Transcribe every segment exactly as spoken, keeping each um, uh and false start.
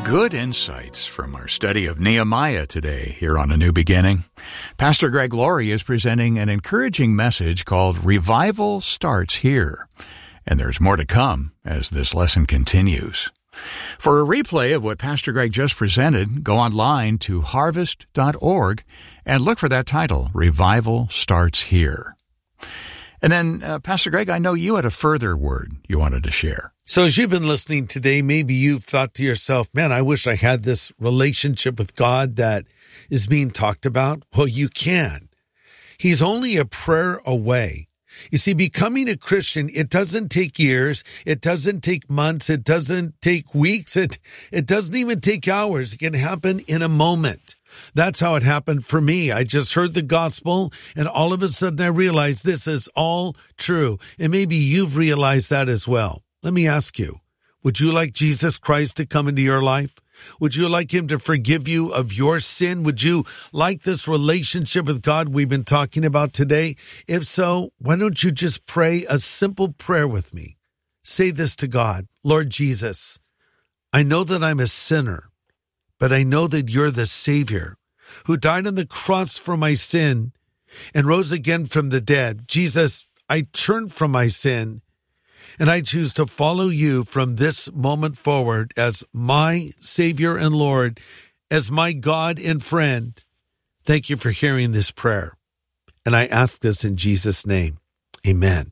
Good insights from our study of Nehemiah today here on A New Beginning. Pastor Greg Laurie is presenting an encouraging message called Revival Starts Here. And there's more to come as this lesson continues. For a replay of what Pastor Greg just presented, go online to harvest dot org and look for that title, Revival Starts Here. And then, uh, Pastor Greg, I know you had a further word you wanted to share. So as you've been listening today, maybe you've thought to yourself, man, I wish I had this relationship with God that is being talked about. Well, you can. He's only a prayer away. You see, becoming a Christian, it doesn't take years. It doesn't take months. It doesn't take weeks. It, it doesn't even take hours. It can happen in a moment. That's how it happened for me. I just heard the gospel, and all of a sudden I realized this is all true. And maybe you've realized that as well. Let me ask you, would you like Jesus Christ to come into your life? Would you like him to forgive you of your sin? Would you like this relationship with God we've been talking about today? If so, why don't you just pray a simple prayer with me? Say this to God, Lord Jesus, I know that I'm a sinner, but I know that you're the Savior who died on the cross for my sin and rose again from the dead. Jesus, I turn from my sin and I choose to follow you from this moment forward as my Savior and Lord, as my God and friend. Thank you for hearing this prayer. And I ask this in Jesus' name. Amen.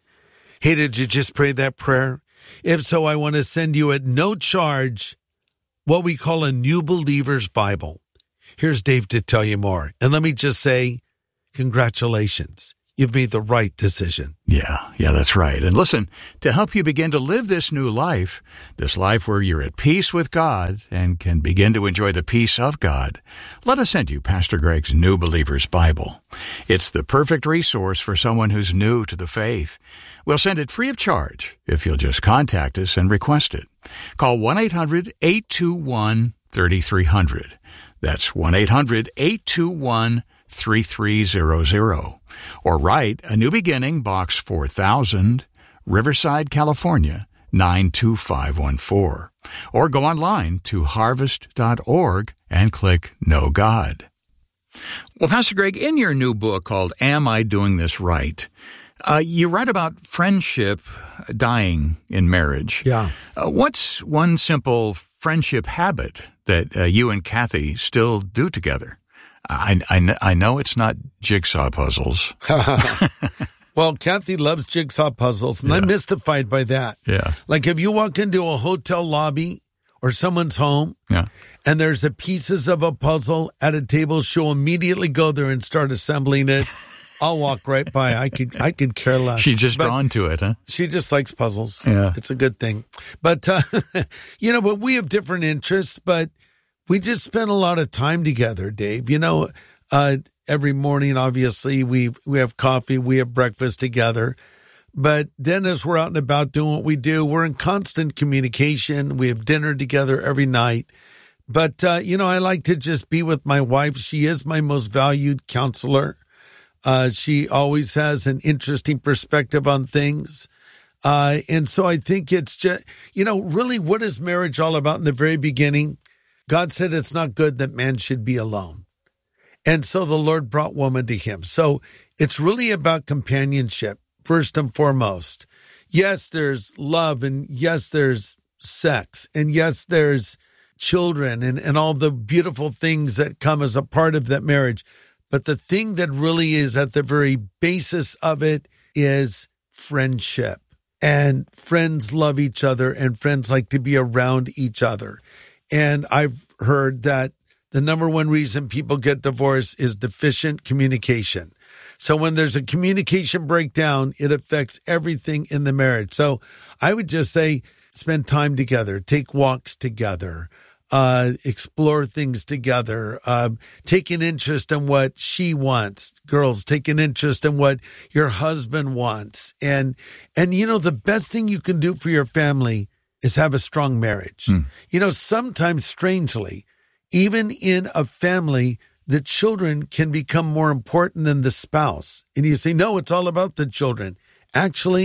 Hey, did you just pray that prayer? If so, I want to send you at no charge what we call a New Believer's Bible. Here's Dave to tell you more. And let me just say, congratulations. You've made the right decision. Yeah, yeah, that's right. And listen, to help you begin to live this new life, this life where you're at peace with God and can begin to enjoy the peace of God, let us send you Pastor Greg's New Believer's Bible. It's the perfect resource for someone who's new to the faith. We'll send it free of charge if you'll just contact us and request it. Call one eight hundred eight two one three three zero zero. That's one eight hundred eight two one three three zero zero. Or write A New Beginning, Box four thousand, Riverside, California, nine two five one four. Or go online to harvest dot org and click Know God. Well, Pastor Greg, in your new book called Am I Doing This Right?, uh, you write about friendship dying in marriage. Yeah. Uh, what's one simple friendship habit that uh, you and Kathy still do together? I, I, I know it's not jigsaw puzzles. Well, Kathy loves jigsaw puzzles, and yeah. I'm mystified by that. Yeah. Like if you walk into a hotel lobby or someone's home, yeah. and there's the pieces of a puzzle at a table, she'll immediately go there and start assembling it. I'll walk right by. I could I could care less. She's just but drawn to it, huh? She just likes puzzles. Yeah. It's a good thing. But, uh, you know, but we have different interests, but we just spend a lot of time together, Dave. You know, uh, every morning, obviously, we we have coffee, we have breakfast together. But then as we're out and about doing what we do, we're in constant communication. We have dinner together every night. But, uh, you know, I like to just be with my wife. She is my most valued counselor. Uh, she always has an interesting perspective on things. Uh, and so I think it's just, you know, really what is marriage all about in the very beginning? God said it's not good that man should be alone. And so the Lord brought woman to him. So it's really about companionship, first and foremost. Yes, there's love, and yes, there's sex, and yes, there's children and, and all the beautiful things that come as a part of that marriage. But the thing that really is at the very basis of it is friendship. And friends love each other, and friends like to be around each other. And I've heard that the number one reason people get divorced is deficient communication. So when there's a communication breakdown, it affects everything in the marriage. So I would just say, spend time together, take walks together, uh, explore things together, um, take an interest in what she wants. Girls, take an interest in what your husband wants. And, and you know, the best thing you can do for your family is have a strong marriage. Mm. You know, sometimes strangely, even in a family, the children can become more important than the spouse. And you say, no, it's all about the children. Actually,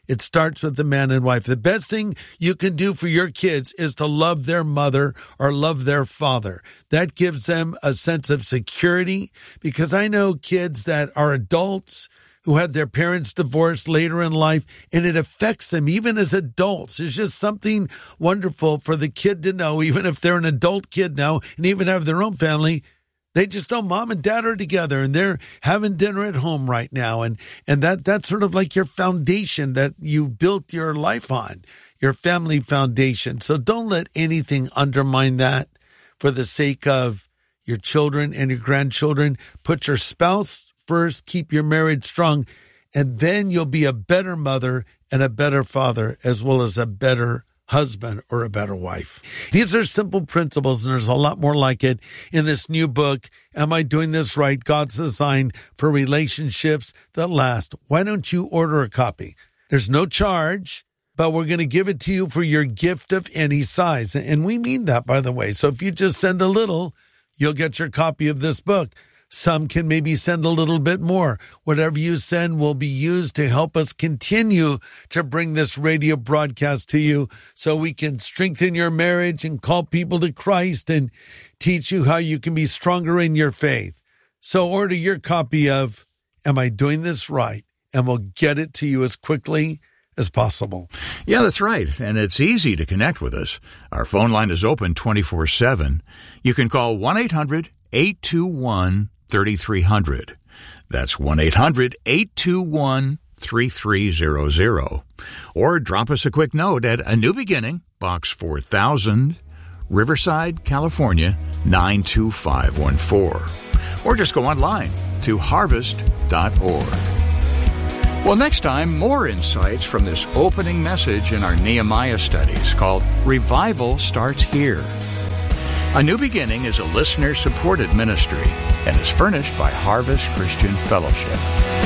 It starts with the man and wife. The best thing you can do for your kids is to love their mother or love their father. That gives them a sense of security, because I know kids that are adults who had their parents divorced later in life, and it affects them even as adults. It's just something wonderful for the kid to know, even if they're an adult kid now and even have their own family. They just know mom and dad are together and they're having dinner at home right now. And, and that, that's sort of like your foundation that you built your life on, your family foundation. So don't let anything undermine that for the sake of your children and your grandchildren. Put your spouse first, keep your marriage strong, and then you'll be a better mother and a better father, as well as a better husband or a better wife. These are simple principles, and there's a lot more like it in this new book, Am I Doing This Right? God's Design for Relationships That Last. Why don't you order a copy? There's no charge, but we're going to give it to you for your gift of any size. And we mean that, by the way. So if you just send a little, you'll get your copy of this book. Some can maybe send a little bit more. Whatever you send will be used to help us continue to bring this radio broadcast to you, so we can strengthen your marriage and call people to Christ and teach you how you can be stronger in your faith. So order your copy of Am I Doing This Right? And we'll get it to you as quickly as possible. Yeah, that's right. And it's easy to connect with us. Our phone line is open twenty-four seven. You can call one eight hundred eight two one thirty-three hundred. That's one eight hundred eight two one thirty-three hundred. Or drop us a quick note at A New Beginning, Box four thousand, Riverside, California, nine two five one four. Or just go online to harvest dot org. Well, next time, more insights from this opening message in our Nehemiah studies called Revival Starts Here. A New Beginning is a listener-supported ministry and is furnished by Harvest Christian Fellowship.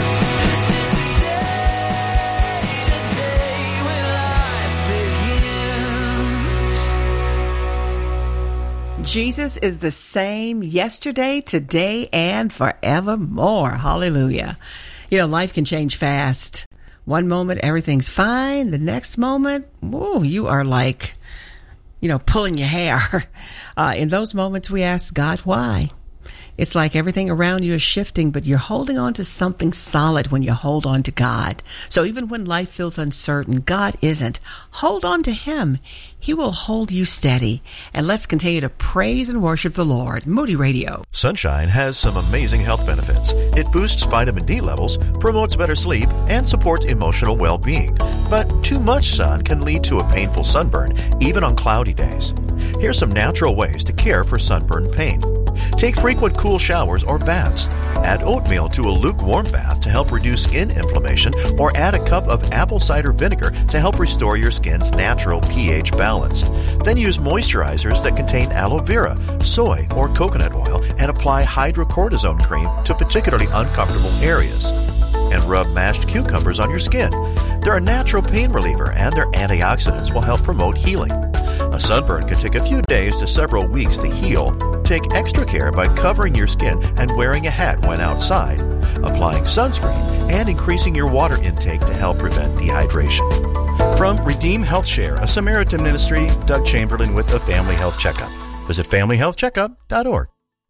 Jesus is the same yesterday, today, and forevermore. Hallelujah. You know, life can change fast. One moment, everything's fine. The next moment, whoa, you are like, you know, pulling your hair. Uh, in those moments, we ask God, why? It's like everything around you is shifting, but you're holding on to something solid when you hold on to God. So even when life feels uncertain, God isn't. Hold on to Him. He will hold you steady. And let's continue to praise and worship the Lord. Moody Radio. Sunshine has some amazing health benefits. It boosts vitamin D levels, promotes better sleep, and supports emotional well-being. But too much sun can lead to a painful sunburn, even on cloudy days. Here's some natural ways to care for sunburn pain. Take frequent cool showers or baths. Add oatmeal to a lukewarm bath to help reduce skin inflammation, or add a cup of apple cider vinegar to help restore your skin's natural pH balance. Then use moisturizers that contain aloe vera, soy, or coconut oil, and apply hydrocortisone cream to particularly uncomfortable areas. And rub mashed cucumbers on your skin. They're a natural pain reliever, and their antioxidants will help promote healing. A sunburn can take a few days to several weeks to heal. Take extra care by covering your skin and wearing a hat when outside, applying sunscreen, and increasing your water intake to help prevent dehydration. From Redeem Health Share, a Samaritan ministry, Doug Chamberlain with a Family Health Checkup. Visit family health checkup dot org.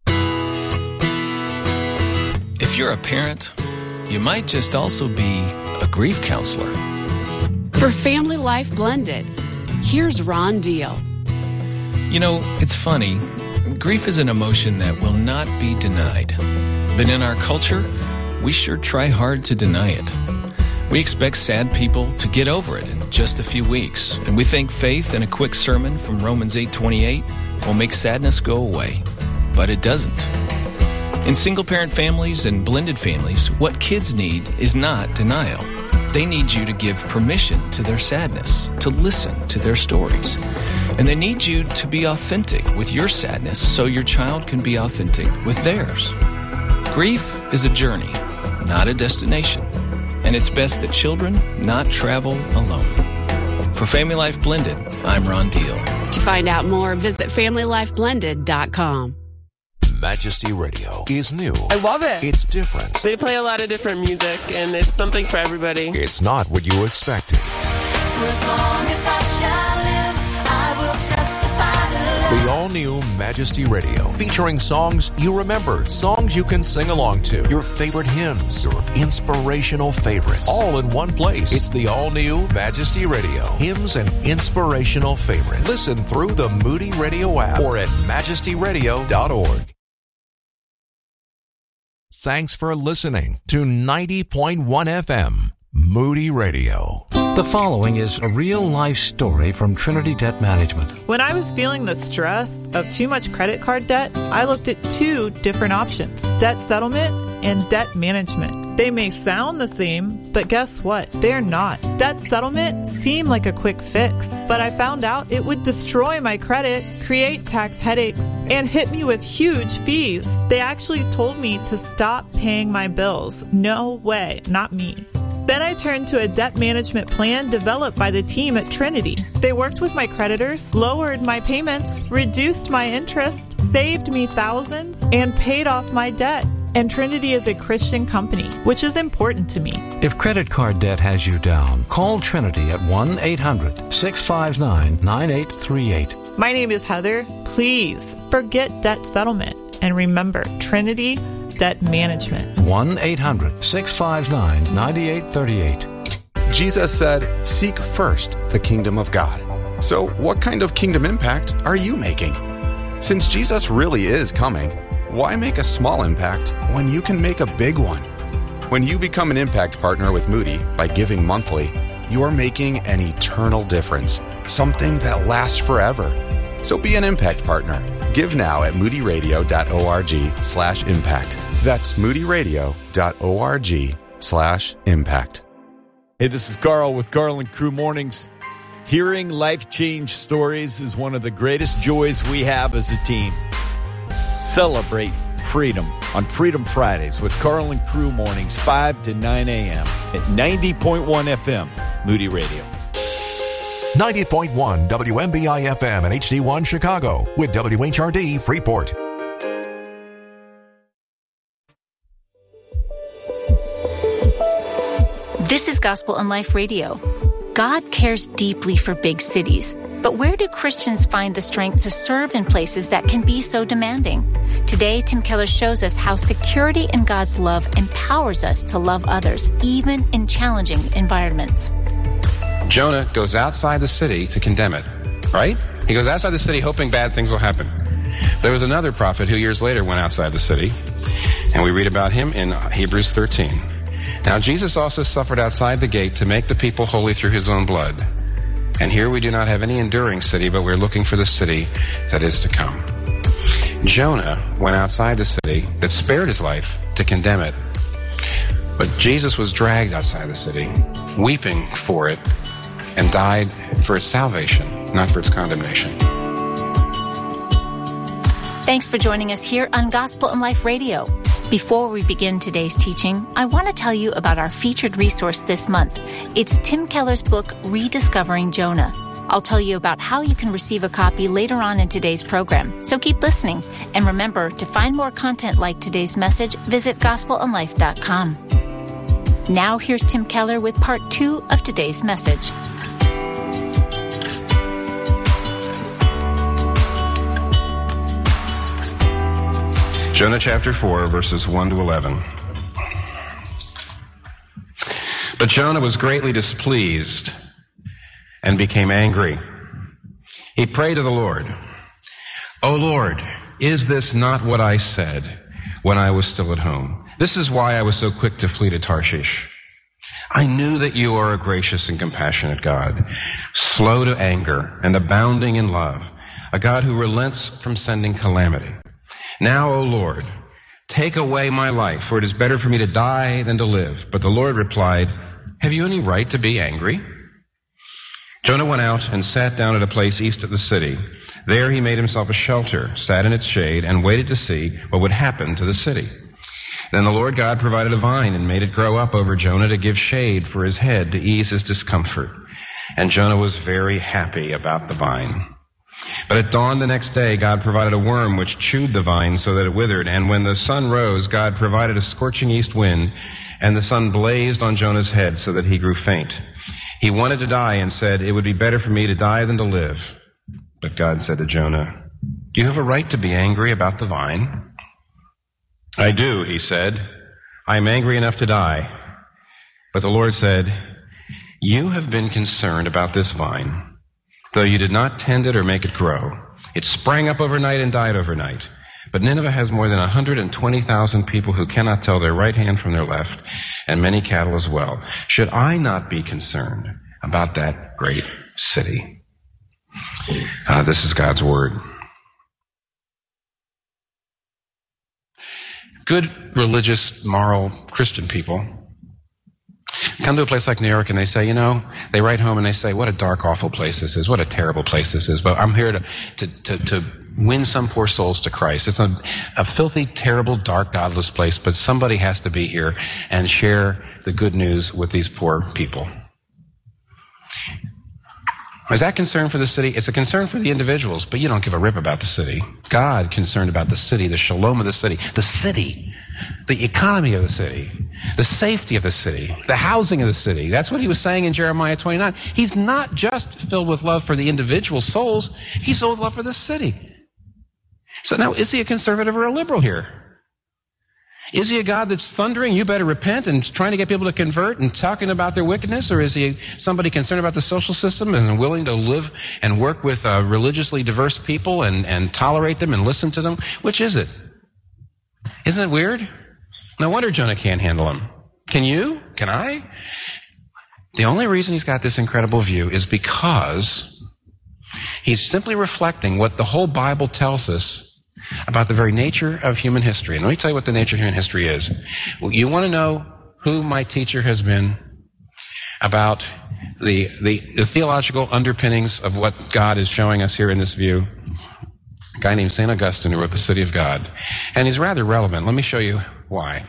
If you're a parent, you might just also be a grief counselor. For Family Life Blended, here's Ron Deal. You know, it's funny. Grief is an emotion that will not be denied. But in our culture, we sure try hard to deny it. We expect sad people to get over it in just a few weeks, and we think faith and a quick sermon from Romans eight twenty-eight will make sadness go away. But it doesn't. In single-parent families and blended families, what kids need is not denial. They need you to give permission to their sadness, to listen to their stories. And they need you to be authentic with your sadness so your child can be authentic with theirs. Grief is a journey, not a destination. And it's best that children not travel alone. For Family Life Blended, I'm Ron Deal. To find out more, visit family life blended dot com. Majesty Radio is new. I love it. It's different. They play a lot of different music, and it's something for everybody. It's not what you expected. For as long as I shall live, I will testify to love. The all-new Majesty Radio, featuring songs you remember, songs you can sing along to, your favorite hymns, your inspirational favorites, all in one place. It's the all-new Majesty Radio, hymns and inspirational favorites. Listen through the Moody Radio app or at majesty radio dot org. Thanks for listening to ninety point one F M, Moody Radio. The following is a real-life story from Trinity Debt Management. When I was feeling the stress of too much credit card debt, I looked at two different options, debt settlement and debt management. They may sound the same, but guess what? They're not. Debt settlement seemed like a quick fix, but I found out it would destroy my credit, create tax headaches, and hit me with huge fees. They actually told me to stop paying my bills. No way, not me. Then I turned to a debt management plan developed by the team at Trinity. They worked with my creditors, lowered my payments, reduced my interest, saved me thousands, and paid off my debt. And Trinity is a Christian company, which is important to me. If credit card debt has you down, call Trinity at one eight hundred six five nine nine eight three eight. My name is Heather. Please forget debt settlement and remember Trinity Debt Management. one eight hundred six five nine nine eight three eight. Jesus said, "Seek first the kingdom of God." So what kind of kingdom impact are you making? Since Jesus really is coming, why make a small impact when you can make a big one? When you become an impact partner with Moody by giving monthly, you are making an eternal difference, something that lasts forever. So be an impact partner. Give now at moody radio dot org slash impact. That's moody radio dot org slash impact. Hey, this is Carl with Garland Crew Mornings. Hearing life change stories is one of the greatest joys we have as a team. Celebrate freedom on Freedom Fridays with Carl and Crew Mornings, five to nine a.m. at ninety point one F M, Moody Radio. ninety point one W M B I F M and H D one Chicago with W H R D Freeport. This is Gospel and Life Radio. God cares deeply for big cities, but where do Christians find the strength to serve in places that can be so demanding? Today, Tim Keller shows us how security in God's love empowers us to love others, even in challenging environments. Jonah goes outside the city to condemn it, right? He goes outside the city hoping bad things will happen. There was another prophet who years later went outside the city, and we read about him in Hebrews thirteen. Now, Jesus also suffered outside the gate to make the people holy through his own blood. And here we do not have any enduring city, but we're looking for the city that is to come. Jonah went outside the city that spared his life to condemn it. But Jesus was dragged outside the city, weeping for it, and died for its salvation, not for its condemnation. Thanks for joining us here on Gospel and Life Radio. Before we begin today's teaching, I want to tell you about our featured resource this month. It's Tim Keller's book, Rediscovering Jonah. I'll tell you about how you can receive a copy later on in today's program, so keep listening. And remember, to find more content like today's message, visit gospel and life dot com. Now here's Tim Keller with part two of today's message. Jonah chapter four, verses one to eleven. But Jonah was greatly displeased and became angry. He prayed to the Lord, "O Lord, is this not what I said when I was still at home? This is why I was so quick to flee to Tarshish. I knew that you are a gracious and compassionate God, slow to anger and abounding in love, a God who relents from sending calamity. Now, O Lord, take away my life, for it is better for me to die than to live." But the Lord replied, "Have you any right to be angry?" Jonah went out and sat down at a place east of the city. There he made himself a shelter, sat in its shade, and waited to see what would happen to the city. Then the Lord God provided a vine and made it grow up over Jonah to give shade for his head to ease his discomfort. And Jonah was very happy about the vine. But But at dawn the next day, God provided a worm which chewed the vine so that it withered. And when the sun rose, God provided a scorching east wind, and the sun blazed on Jonah's head so that he grew faint. He wanted to die and said, "It would be better for me to die than to live." But God said to Jonah, "You have a right to be angry about the vine." "I do," he said. "I am angry enough to die." But the Lord said, "You have been concerned about this vine, though you did not tend it or make it grow. It sprang up overnight and died overnight. But Nineveh has more than one hundred twenty thousand people who cannot tell their right hand from their left, and many cattle as well. Should I not be concerned about that great city?" Uh, this is God's word. Good, religious, moral Christian people come to a place like New York and they say, you know, they write home and they say, "What a dark, awful place this is. What a terrible place this is. But I'm here to, to, to, to win some poor souls to Christ. It's a, a filthy, terrible, dark, godless place, but somebody has to be here and share the good news with these poor people." Is that concern for the city? It's a concern for the individuals, but you don't give a rip about the city. God concerned about the city, the shalom of the city, the city, the economy of the city, the safety of the city, the housing of the city. That's what he was saying in Jeremiah twenty-nine. He's not just filled with love for the individual souls. He's filled with love for the city. So now, is he a conservative or a liberal here? Is he a God that's thundering, "You better repent," and trying to get people to convert and talking about their wickedness? Or is he somebody concerned about the social system and willing to live and work with uh, religiously diverse people and, and tolerate them and listen to them? Which is it? Isn't it weird? No wonder Jonah can't handle him. Can you? Can I? The only reason he's got this incredible view is because he's simply reflecting what the whole Bible tells us about the very nature of human history. And let me tell you what the nature of human history is. Well, you want to know who my teacher has been about the, the, the theological underpinnings of what God is showing us here in this view? A guy named Saint Augustine who wrote The City of God. And he's rather relevant. Let me show you why.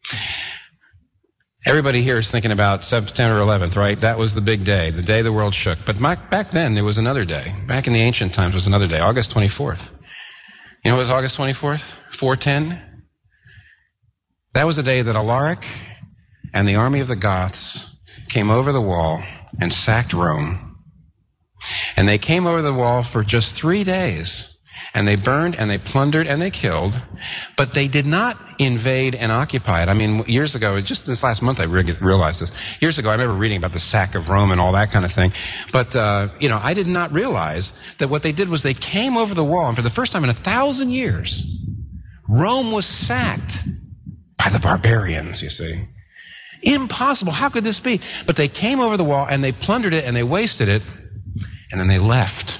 Everybody here is thinking about September eleventh, right? That was the big day, the day the world shook. But back then, there was another day. Back in the ancient times was another day, August twenty-fourth. You know what was August twenty-fourth? four ten? That was the day that Alaric and the army of the Goths came over the wall and sacked Rome. And they came over the wall for just three days. And they burned and they plundered and they killed. But they did not invade and occupy it. I mean, years ago, just this last month I re- realized this. Years ago, I remember reading about the sack of Rome and all that kind of thing. But, uh, you know, I did not realize that what they did was they came over the wall. And for the first time in a thousand years, Rome was sacked by the barbarians, you see. Impossible. How could this be? But they came over the wall and they plundered it and they wasted it. And then they left.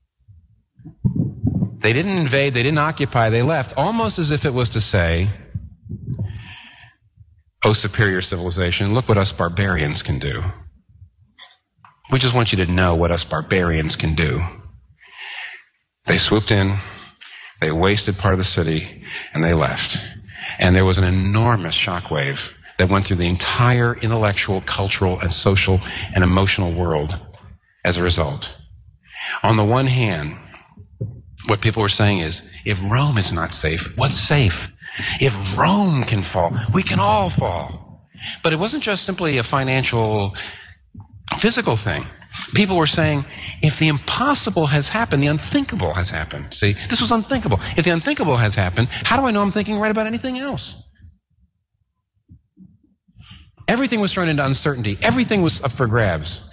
They didn't invade, they didn't occupy, they left, almost as if it was to say, "Oh, superior civilization, look what us barbarians can do." We just want you to know what us barbarians can do. They swooped in, they wasted part of the city, and they left. And there was an enormous shockwave that went through the entire intellectual, cultural, and social and emotional world as a result. On the one hand, what people were saying is, if Rome is not safe, what's safe? If Rome can fall, we can all fall. But it wasn't just simply a financial, physical thing. People were saying, if the impossible has happened, the unthinkable has happened. See, this was unthinkable. If the unthinkable has happened, how do I know I'm thinking right about anything else? Everything was thrown into uncertainty. Everything was up for grabs.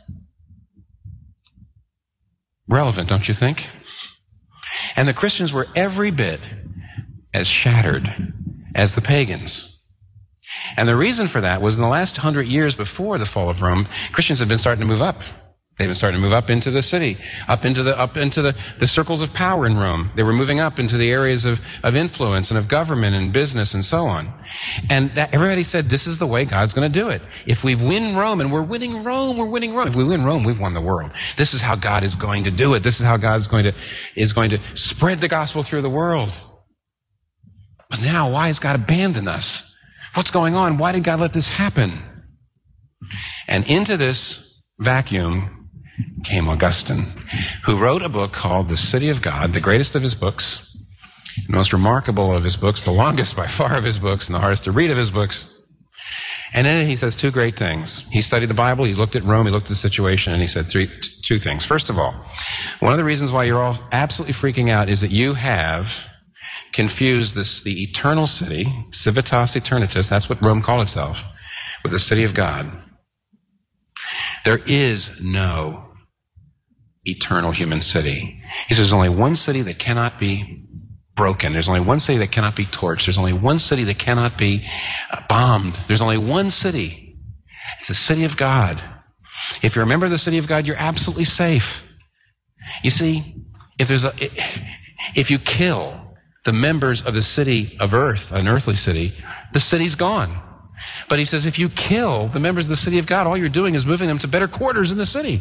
Relevant, don't you think? And the Christians were every bit as shattered as the pagans. And the reason for that was in the last hundred years before the fall of Rome, Christians had been starting to move up. They've been starting to move up into the city, up into the up into the, the circles of power in Rome. They were moving up into the areas of, of influence and of government and business and so on. And that, everybody said, this is the way God's going to do it. If we win Rome, and we're winning Rome, we're winning Rome. If we win Rome, we've won the world. This is how God is going to do it. This is how God is going to is going to spread the gospel through the world. But now, why has God abandoned us? What's going on? Why did God let this happen? And into this vacuum came Augustine, who wrote a book called The City of God, the greatest of his books, the most remarkable of his books, the longest by far of his books, and the hardest to read of his books. And then he says two great things. He studied the Bible, he looked at Rome, he looked at the situation, and he said three, two things. First of all, one of the reasons why you're all absolutely freaking out is that you have confused this, the eternal city, Civitas Aeternitas, that's what Rome called itself, with the city of God. There is no eternal human city. He says there's only one city that cannot be broken. There's only one city that cannot be torched. There's only one city that cannot be uh, bombed. There's only one city. It's the city of God. If you're a member of the city of God, you're absolutely safe. You see, if there's a, if you kill the members of the city of earth, an earthly city, the city's gone. But he says if you kill the members of the city of God, all you're doing is moving them to better quarters in the city.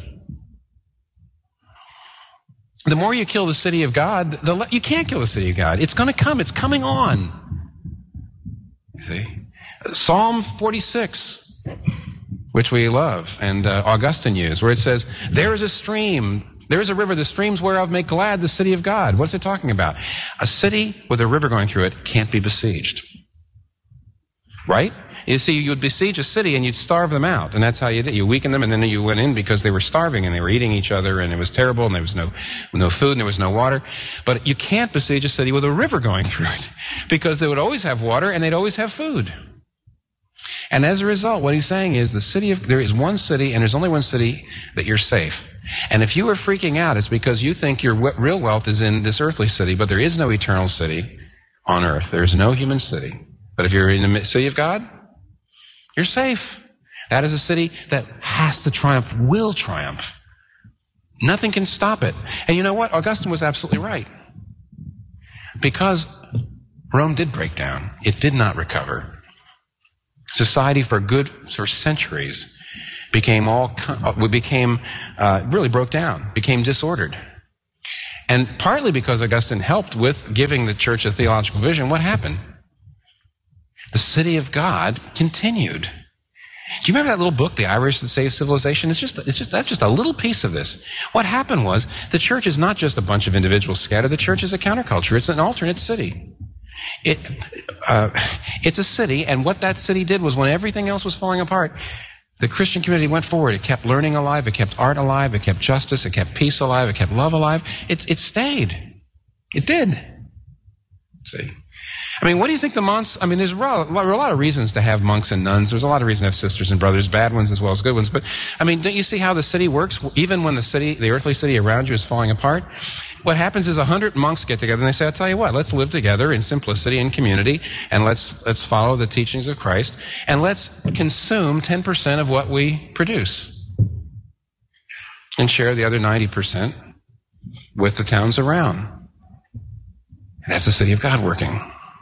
The more you kill the city of God, the le- you can't kill the city of God. It's going to come. It's coming on. You see? Psalm forty-six, which we love, and uh, Augustine used, where it says, there is a stream, there is a river, the streams whereof make glad the city of God. What's it talking about? A city with a river going through it can't be besieged. Right? You see, you would besiege a city and you'd starve them out. And that's how you did. You weakened them and then you went in because they were starving and they were eating each other and it was terrible and there was no, no food and there was no water. But you can't besiege a city with a river going through it because they would always have water and they'd always have food. And as a result, what he's saying is the city of, there is one city and there's only one city that you're safe. And if you are freaking out, it's because you think your w- real wealth is in this earthly city, but there is no eternal city on earth. There is no human city. But if you're in the city of God, you're safe. That is a city that has to triumph, will triumph. Nothing can stop it. And you know what? Augustine was absolutely right. Because Rome did break down. It did not recover. Society for good, for centuries, became all, became, uh, really broke down, became disordered. And partly because Augustine helped with giving the church a theological vision, what happened? The city of God continued. Do you remember that little book, The Irish That Saved Civilization? It's just, it's just, that's just a little piece of this. What happened was, the church is not just a bunch of individuals scattered. The church is a counterculture. It's an alternate city. It, uh, it's a city, and what that city did was when everything else was falling apart, the Christian community went forward. It kept learning alive. It kept art alive. It kept justice. It kept peace alive. It kept love alive. It's, it stayed. It did. See? I mean, what do you think the monks, I mean, there's a lot, there are a lot of reasons to have monks and nuns. There's a lot of reasons to have sisters and brothers, bad ones as well as good ones. But, I mean, don't you see how the city works? Even when the city, the earthly city around you is falling apart, what happens is a hundred monks get together and they say, I'll tell you what, let's live together in simplicity and community, and let's, let's follow the teachings of Christ, and let's consume ten percent of what we produce. And share the other ninety percent with the towns around. And that's the city of God working.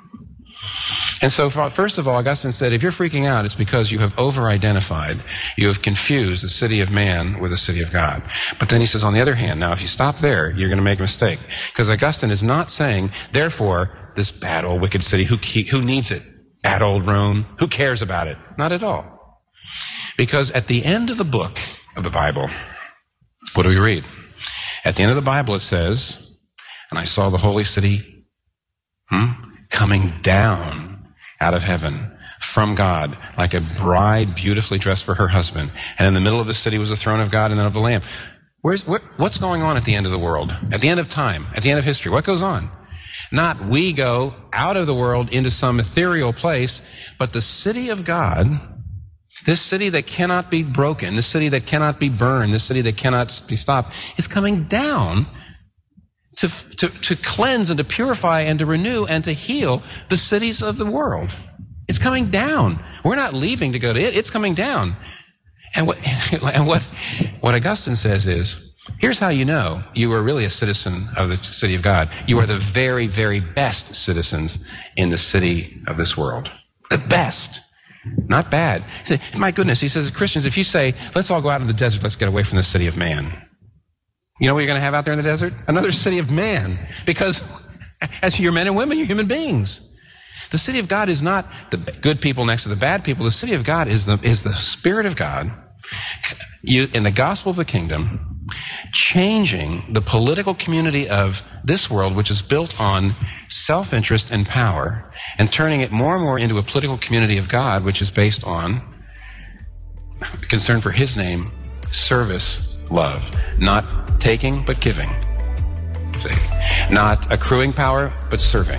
And so, first of all, Augustine said, if you're freaking out, it's because you have over-identified, you have confused the city of man with the city of God. But then he says, on the other hand, now if you stop there, you're going to make a mistake. Because Augustine is not saying, therefore, this bad old wicked city, who, who needs it? Bad old Rome, who cares about it? Not at all. Because at the end of the book of the Bible, what do we read? At the end of the Bible it says, and I saw the holy city hmm, coming down out of heaven from God, like a bride beautifully dressed for her husband. And in the middle of the city was the throne of God and then of the Lamb. Where's, what, what's going on at the end of the world? At the end of time? At the end of history? What goes on? Not we go out of the world into some ethereal place, but the city of God, this city that cannot be broken, this city that cannot be burned, this city that cannot be stopped, is coming down To, to, to cleanse and to purify and to renew and to heal the cities of the world. It's coming down. We're not leaving to go to it. It's coming down. And what, and what, what Augustine says is, here's how you know you are really a citizen of the city of God. You are the very, very best citizens in the city of this world. The best. Not bad. He said, my goodness, he says, Christians, if you say, let's all go out in the desert, let's get away from the city of man. You know what you're going to have out there in the desert? Another city of man. Because as you're men and women, you're human beings. The city of God is not the good people next to the bad people. The city of God is the, is the Spirit of God you, in the gospel of the kingdom, changing the political community of this world, which is built on self-interest and power, and turning it more and more into a political community of God, which is based on concern for His name, service, love. Not taking, but giving. See? Not accruing power, but serving.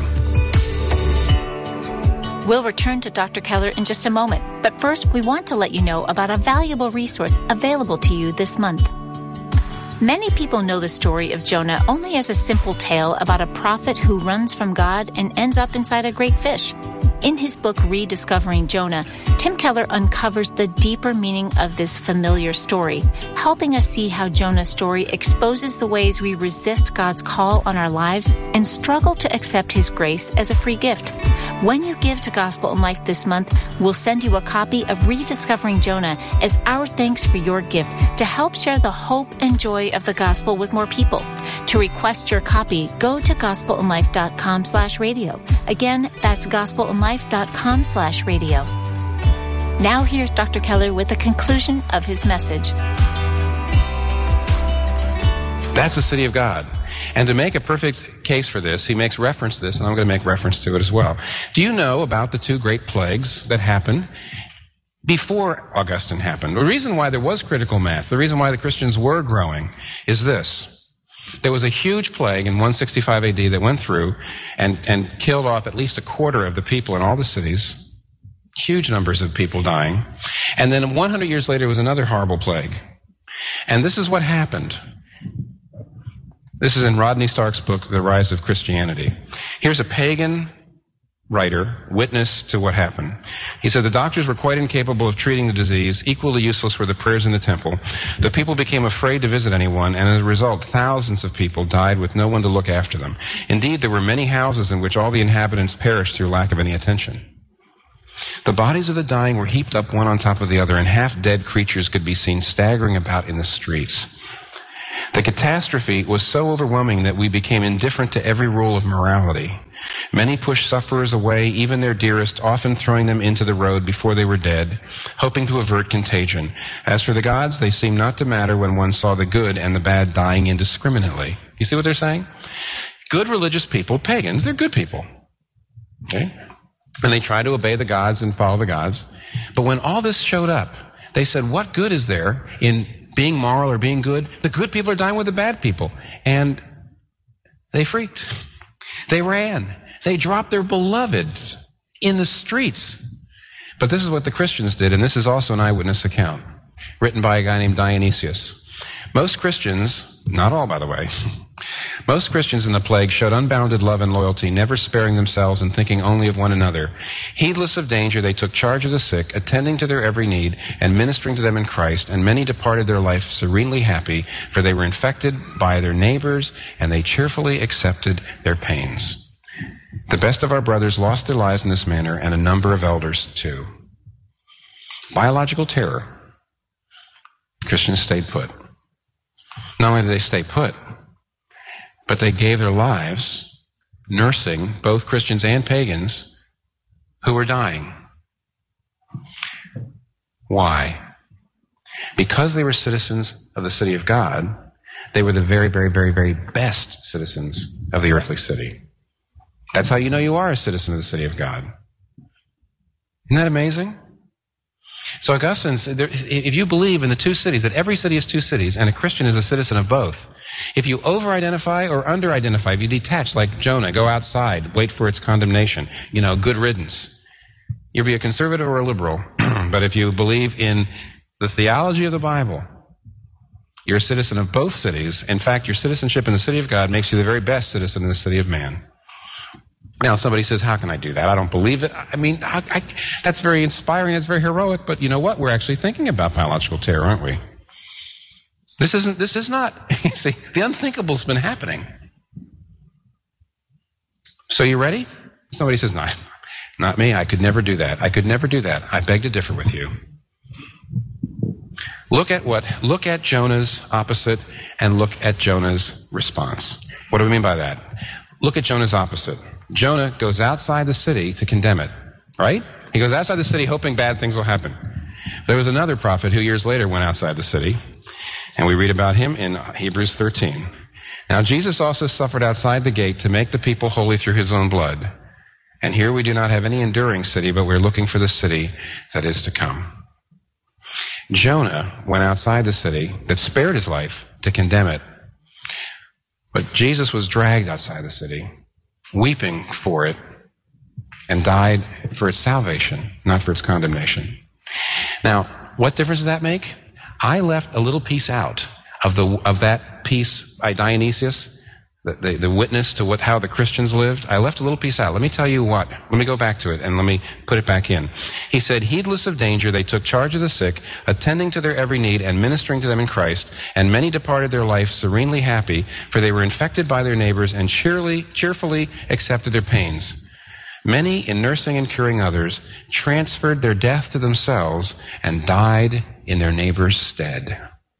We'll return to Doctor Keller in just a moment, but first we want to let you know about a valuable resource available to you this month. Many people know the story of Jonah only as a simple tale about a prophet who runs from God and ends up inside a great fish. In his book, Rediscovering Jonah, Tim Keller uncovers the deeper meaning of this familiar story, helping us see how Jonah's story exposes the ways we resist God's call on our lives and struggle to accept His grace as a free gift. When you give to Gospel in Life this month, we'll send you a copy of Rediscovering Jonah as our thanks for your gift to help share the hope and joy of the gospel with more people. To request your copy, go to gospelinlife.com slash radio. Again, that's gospelinlife.com slash radio. Now here's Doctor Keller with the conclusion of his message. That's the city of God. And to make a perfect case for this, he makes reference to this, and I'm going to make reference to it as well. Do you know about the two great plagues that happened before Augustine happened? The reason why there was critical mass, the reason why the Christians were growing, is this. There was a huge plague in one sixty-five A D that went through and, and killed off at least a quarter of the people in all the cities. Huge numbers of people dying. And then one hundred years later was another horrible plague. And this is what happened. This is in Rodney Stark's book, The Rise of Christianity. Here's a pagan writer, witness to what happened. He said the doctors were quite incapable of treating the disease. Equally useless were the prayers in the temple. The people became afraid to visit anyone, and as a result, thousands of people died with no one to look after them. Indeed, there were many houses in which all the inhabitants perished through lack of any attention. The bodies of the dying were heaped up one on top of the other, and half-dead creatures could be seen staggering about in the streets. The catastrophe was so overwhelming that we became indifferent to every rule of morality. Many pushed sufferers away, even their dearest, often throwing them into the road before they were dead, hoping to avert contagion. As for the gods, they seemed not to matter when one saw the good and the bad dying indiscriminately. You see what they're saying? Good religious people, pagans, they're good people. Okay? And they try to obey the gods and follow the gods. But when all this showed up, they said, what good is there in being moral or being good? The good people are dying with the bad people. And they freaked. They ran. They dropped their beloveds in the streets. But this is what the Christians did, and this is also an eyewitness account, written by a guy named Dionysius. Most Christians, not all by the way, most Christians in the plague showed unbounded love and loyalty, never sparing themselves and thinking only of one another. Heedless of danger, they took charge of the sick, attending to their every need and ministering to them in Christ, and many departed their life serenely happy, for they were infected by their neighbors, and they cheerfully accepted their pains. The best of our brothers lost their lives in this manner, and a number of elders too. Biological terror. Christians stayed put. Not only did they stay put, but they gave their lives nursing both Christians and pagans who were dying. Why? Because they were citizens of the city of God, they were the very, very, very, very best citizens of the earthly city. That's how you know you are a citizen of the city of God. Isn't that amazing? So Augustine said, if you believe in the two cities, that every city is two cities, and a Christian is a citizen of both, if you over-identify or under-identify, if you detach like Jonah, go outside, wait for its condemnation, you know, good riddance. You'll be a conservative or a liberal, but if you believe in the theology of the Bible, you're a citizen of both cities. In fact, your citizenship in the city of God makes you the very best citizen in the city of man. Now, somebody says, how can I do that? I don't believe it. I mean, I, I, that's very inspiring. That's very heroic. But you know what? We're actually thinking about biological terror, aren't we? This isn't, this is not, you see, the unthinkable's been happening. So you ready? Somebody says, no, not me. I could never do that. I could never do that. I beg to differ with you. Look at what? Look at Jonah's opposite and look at Jonah's response. What do we mean by that? Look at Jonah's opposite. Jonah goes outside the city to condemn it, right? He goes outside the city hoping bad things will happen. There was another prophet who years later went outside the city And we read about him in Hebrews thirteen. Now Jesus also suffered outside the gate to make the people holy through his own blood. And here we do not have any enduring city, but we're looking for the city that is to come. Jonah went outside the city that spared his life to condemn it. But Jesus was dragged outside the city, weeping for it, and died for its salvation, not for its condemnation. Now, what difference does that make? I left a little piece out of the of that piece by Dionysius, the, the, the witness to what how the Christians lived. I left a little piece out. Let me tell you what. Let me go back to it and let me put it back in. He said, heedless of danger, they took charge of the sick, attending to their every need and ministering to them in Christ, and many departed their life serenely happy, for they were infected by their neighbors and cheerily, cheerfully accepted their pains. Many, in nursing and curing others, transferred their death to themselves and died in their neighbor's stead.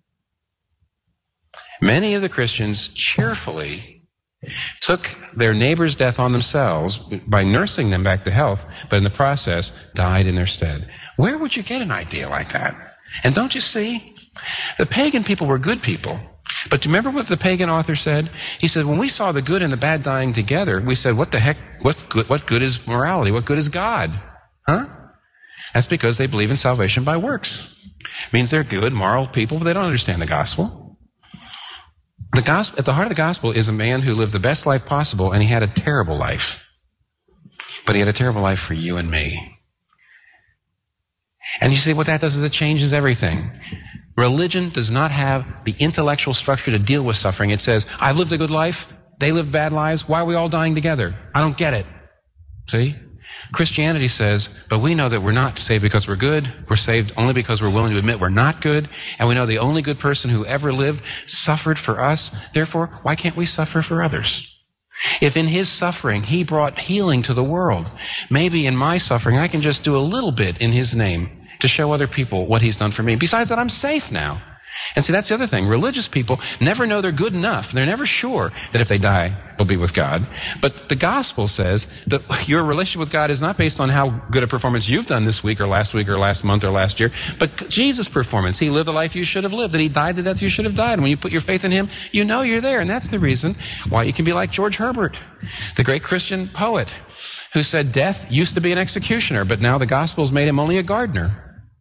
Many of the Christians cheerfully took their neighbor's death on themselves by nursing them back to health, but in the process died in their stead. Where would you get an idea like that? And don't you see? The pagan people were good people. But do you remember what the pagan author said? He said, when we saw the good and the bad dying together, we said, what the heck, what good, what good is morality? What good is God? Huh? That's because they believe in salvation by works. It means they're good, moral people, but they don't understand the gospel. The gospel, at the heart of the gospel is a man who lived the best life possible, and he had a terrible life. But he had a terrible life for you and me. And you see, what that does is it changes everything. Religion does not have the intellectual structure to deal with suffering. It says, I lived a good life, they lived bad lives, why are we all dying together? I don't get it. See? Christianity says, but we know that we're not saved because we're good. We're saved only because we're willing to admit we're not good. And we know the only good person who ever lived suffered for us. Therefore, why can't we suffer for others? If in his suffering he brought healing to the world, maybe in my suffering I can just do a little bit in his name to show other people what he's done for me. Besides that, I'm safe now. And see, that's the other thing. Religious people never know they're good enough. They're never sure that if they die, they'll be with God. But the gospel says that your relationship with God is not based on how good a performance you've done this week or last week or last month or last year, but Jesus' performance. He lived the life you should have lived, and he died the death you should have died. And when you put your faith in him, you know you're there. And that's the reason why you can be like George Herbert, the great Christian poet, who said death used to be an executioner, but now the gospel's made him only a gardener.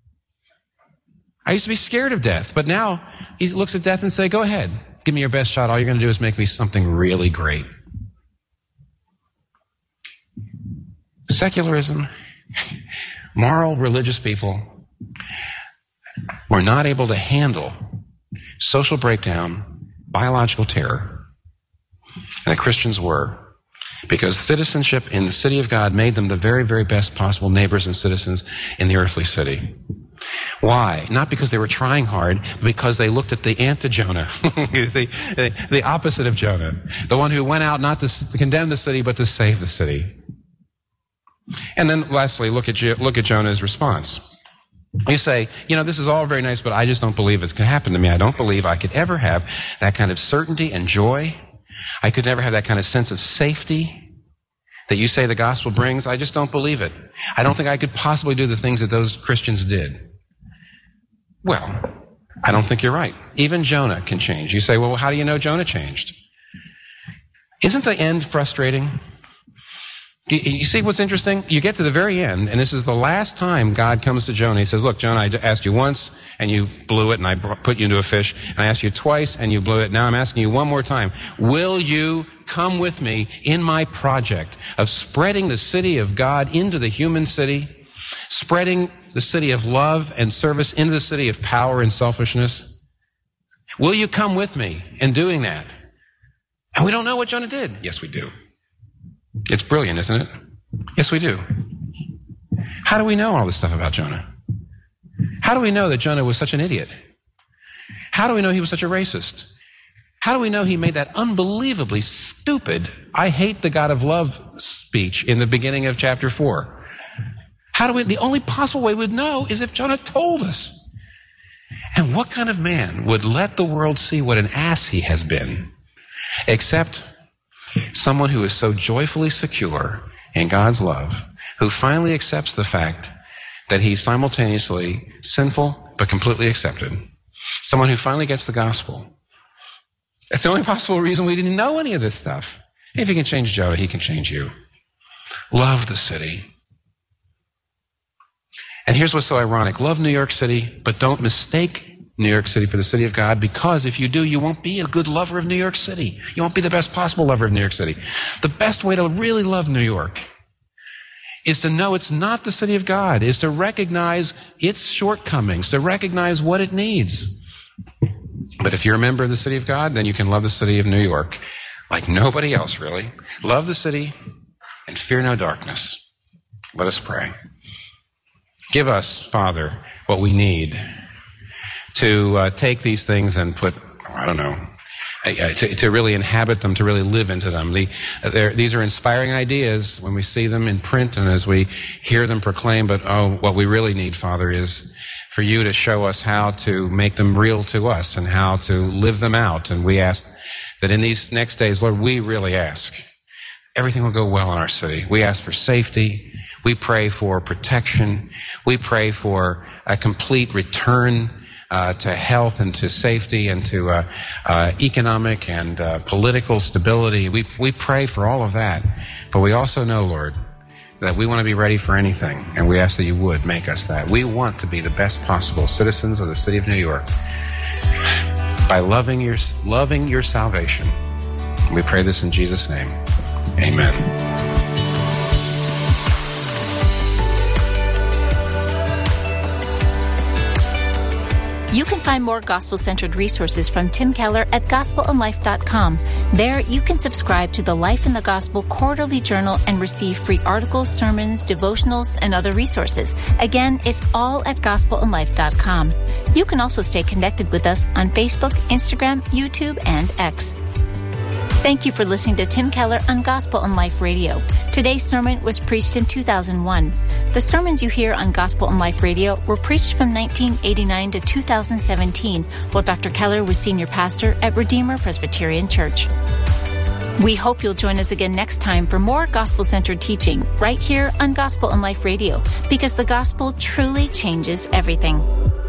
I used to be scared of death, but now he looks at death and say, go ahead, give me your best shot. All you're going to do is make me something really great. Secularism, moral, religious people were not able to handle social breakdown, biological terror. And the Christians were, because citizenship in the city of God made them the very, very best possible neighbors and citizens in the earthly city. Why? Not because they were trying hard, but because they looked at the anti-Jonah, the, the opposite of Jonah, the one who went out not to, to condemn the city, but to save the city. And then lastly, look at, look at Jonah's response. You say, you know, this is all very nice, but I just don't believe it's going to happen to me. I don't believe I could ever have that kind of certainty and joy. I could never have that kind of sense of safety that you say the gospel brings. I just don't believe it. I don't think I could possibly do the things that those Christians did. Well, I don't think you're right. Even Jonah can change. You say, well, how do you know Jonah changed? Isn't the end frustrating? You see what's interesting? You get to the very end, and this is the last time God comes to Jonah. He says, look, Jonah, I asked you once, and you blew it, and I put you into a fish. And I asked you twice, and you blew it. Now I'm asking you one more time. Will you come with me in my project of spreading the city of God into the human city? Spreading the city of love and service into the city of power and selfishness? Will you come with me in doing that? And we don't know what Jonah did. Yes, we do. It's brilliant, isn't it? Yes, we do. How do we know all this stuff about Jonah? How do we know that Jonah was such an idiot? How do we know he was such a racist? How do we know he made that unbelievably stupid, I hate the God of love speech in the beginning of chapter four? How do we, the only possible way we'd know is if Jonah told us. And what kind of man would let the world see what an ass he has been, except someone who is so joyfully secure in God's love, who finally accepts the fact that he's simultaneously sinful but completely accepted, Someone who finally gets the gospel. That's the only possible reason we didn't know any of this stuff. If he can change Jonah, he can change you. Love the city. And here's what's so ironic. Love New York City, but don't mistake New York City for the city of God, because if you do, you won't be a good lover of New York City. You won't be the best possible lover of New York City. The best way to really love New York is to know it's not the city of God, is to recognize its shortcomings, to recognize what it needs. But if you're a member of the city of God, then you can love the city of New York like nobody else, really. Love the city and fear no darkness. Let us pray. Give us, Father, what we need to uh, take these things and put, I don't know, uh, to, to really inhabit them, to really live into them. The, uh, these are inspiring ideas when we see them in print and as we hear them proclaimed, but oh, what we really need, Father, is for you to show us how to make them real to us and how to live them out. And we ask that in these next days, Lord, we really ask everything will go well in our city. We ask for safety. We pray for protection. We pray for a complete return uh, to health and to safety and to uh, uh, economic and uh, political stability. We we pray for all of that. But we also know, Lord, that we want to be ready for anything, and we ask that you would make us that. We want to be the best possible citizens of the city of New York by loving your loving your salvation. We pray this in Jesus' name. Amen. You can find more gospel-centered resources from Tim Keller at gospel and life dot com. There, you can subscribe to the Life in the Gospel quarterly journal and receive free articles, sermons, devotionals, and other resources. Again, it's all at gospel and life dot com. You can also stay connected with us on Facebook, Instagram, YouTube, and X. Thank you for listening to Tim Keller on Gospel and Life Radio. Today's sermon was preached in two thousand one. The sermons you hear on Gospel and Life Radio were preached from nineteen eighty-nine to two thousand seventeen, while Doctor Keller was senior pastor at Redeemer Presbyterian Church. We hope you'll join us again next time for more gospel-centered teaching right here on Gospel and Life Radio, because the gospel truly changes everything.